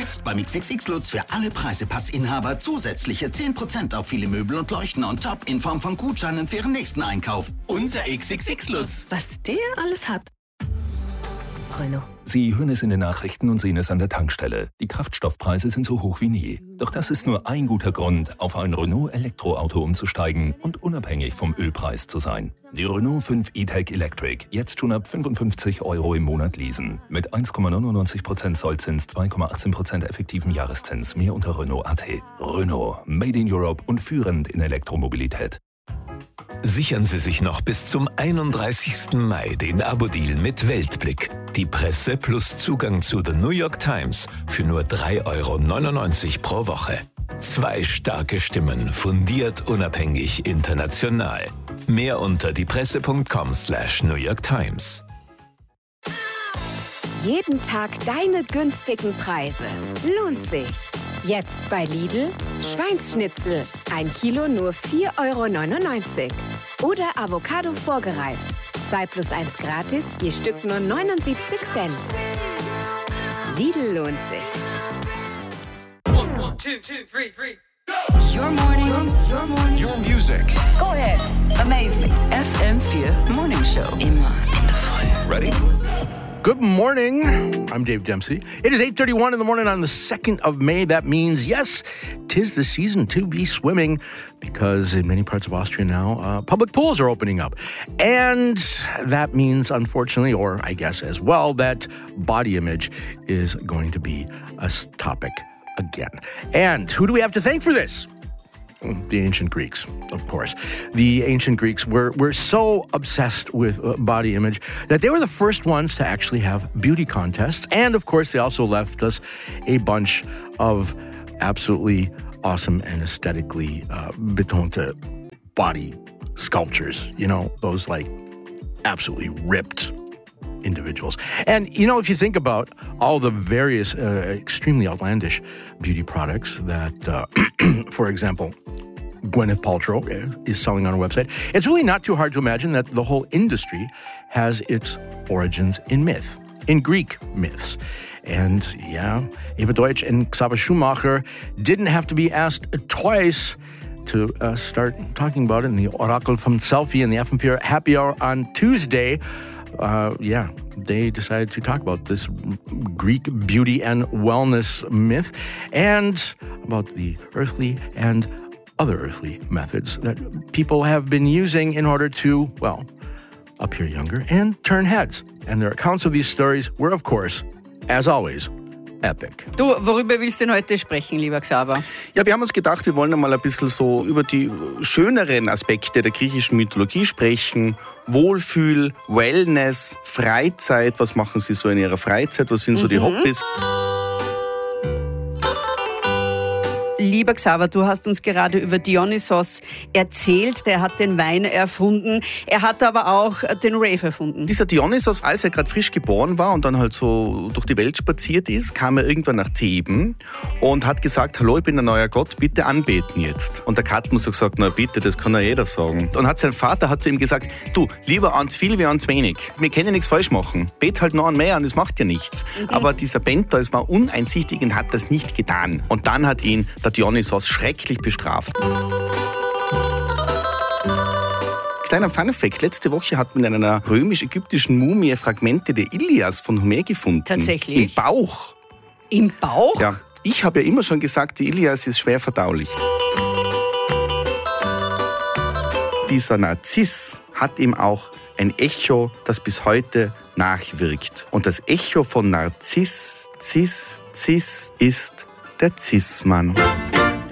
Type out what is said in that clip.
Jetzt beim XXX Lutz für alle Preisepassinhaber zusätzliche 10% auf viele Möbel und Leuchten on top in Form von Gutscheinen für Ihren nächsten Einkauf. Unser XXX Lutz. Was der alles hat. Renault. Sie hören es in den Nachrichten und sehen es an der Tankstelle. Die Kraftstoffpreise sind so hoch wie nie. Doch das ist nur ein guter Grund, auf ein Renault-Elektroauto umzusteigen und unabhängig vom Ölpreis zu sein. Die Renault 5 E-Tech Electric, jetzt schon ab 55 € im Monat leasen. Mit 1,99% Zollzins, 2,18% effektiven Jahreszins. Mehr unter Renault.at. Renault, made in Europe und führend in Elektromobilität. Sichern Sie sich noch bis zum 31. Mai den Abo-Deal mit Weltblick. Die Presse plus Zugang zu The New York Times für nur 3,99 € pro Woche. 2 starke Stimmen, fundiert, unabhängig, international. Mehr unter diepresse.com/New York Times. Jeden Tag deine günstigen Preise. Lohnt sich. Jetzt bei Lidl Schweinsschnitzel. 1 Kilo nur 4,99 €. Oder Avocado vorgereift. 2 + 1 gratis, je Stück nur 79 Cent. Lidl lohnt sich. 1, 2, 3, 4. Your morning, your music. Go ahead, amaze me. FM4 Morning Show. Immer in der Früh. Ready? Good morning. I'm Dave Dempsey. It is 8:31 in the morning on the 2nd of May. That means, yes, 'tis the season to be swimming because in many parts of Austria now, public pools are opening up. And that means, unfortunately, or I guess as well, that body image is going to be a topic again. And who do we have to thank for this? The ancient Greeks, of course. The ancient Greeks were so obsessed with body image that they were the first ones to actually have beauty contests. And, of course, they also left us a bunch of absolutely awesome and aesthetically betonte body sculptures. You know, those, like, absolutely ripped individuals. And, you know, if you think about all the various extremely outlandish beauty products that, for example, Gwyneth Paltrow is selling on her website, it's really not too hard to imagine that the whole industry has its origins in myth, in Greek myths. And, yeah, Eva Deutsch and Xaver Schumacher didn't have to be asked twice to start talking about it in the Oracle from Selfie and the FM4 Happy Hour on Tuesday. They decided to talk about this Greek beauty and wellness myth and about the earthly and other earthly methods that people have been using in order to, well, appear younger and turn heads. And their accounts of these stories were, of course, as always, epic. Du, worüber willst du denn heute sprechen, lieber Xaver? Ja, wir haben uns gedacht, wir wollen einmal ein bisschen so über die schöneren Aspekte der griechischen Mythologie sprechen. Wohlfühl, Wellness, Freizeit. Was machen Sie so in Ihrer Freizeit? Was sind so die Hobbys? Lieber Xaver, du hast uns gerade über Dionysos erzählt. Der hat den Wein erfunden. Er hat aber auch den Rave erfunden. Dieser Dionysos, als er gerade frisch geboren war und dann halt so durch die Welt spaziert ist, kam er irgendwann nach Theben und hat gesagt, hallo, ich bin ein neuer Gott, bitte anbeten jetzt. Und der Kadmus hat gesagt, na bitte, das kann ja jeder sagen. Und sein Vater hat zu ihm gesagt, du, lieber ans viel wie ans wenig. Wir können nichts falsch machen. Bet halt noch an mehr und das macht ja nichts. Aber dieser Pentheus war uneinsichtig und hat das nicht getan. Und dann hat ihn der Dionysos schrecklich bestraft. Kleiner Funfact, letzte Woche hat man in einer römisch-ägyptischen Mumie Fragmente der Ilias von Homer gefunden. Tatsächlich? Im Bauch. Im Bauch? Ja, ich habe ja immer schon gesagt, die Ilias ist schwer verdaulich. Dieser Narziss hat ihm auch ein Echo, das bis heute nachwirkt. Und das Echo von Narziss, Cis, ist der Cis-Mann.